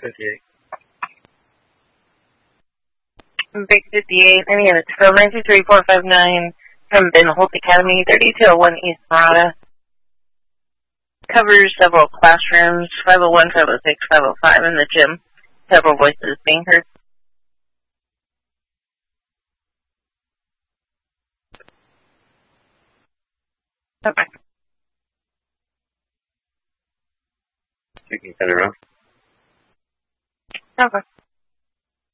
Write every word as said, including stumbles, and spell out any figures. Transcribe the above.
fifty-eight. Big fifty-eight, any of it's from nine two three four five nine from Ben Holt Academy, thirty-two oh one East Marada. Covers several classrooms, five oh one, five oh six, five oh five in the gym. Several voices being heard. Okay. You can cut it off. Okay.